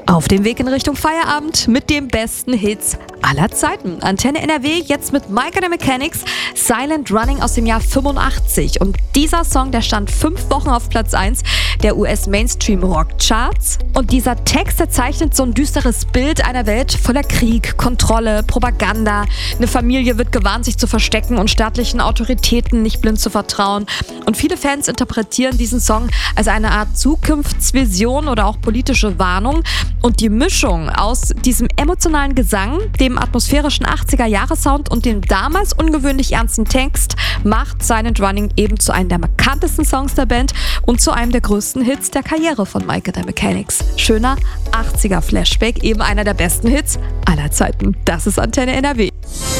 Auf dem Weg in Richtung Feierabend mit den besten Hits aller Zeiten. Antenne NRW jetzt mit Mike and the Mechanics, Silent Running aus dem Jahr 85. Und dieser Song, der stand 5 Wochen auf Platz 1 der US-Mainstream-Rock-Charts. Und dieser Text, der zeichnet so ein düsteres Bild einer Welt voller Krieg, Kontrolle, Propaganda. Eine Familie wird gewarnt, sich zu verstecken und staatlichen Autoritäten nicht blind zu vertrauen. Und viele Fans interpretieren diesen Song als eine Art Zukunftsvision oder auch politische Warnung. Und die Mischung aus diesem emotionalen Gesang, dem atmosphärischen 80er-Jahre-Sound und dem damals ungewöhnlich ernsten Text macht Silent Running eben zu einem der markantesten Songs der Band und zu einem der größten Hits der Karriere von Mike and the Mechanics. Schöner 80er-Flashback, eben einer der besten Hits aller Zeiten. Das ist Antenne NRW.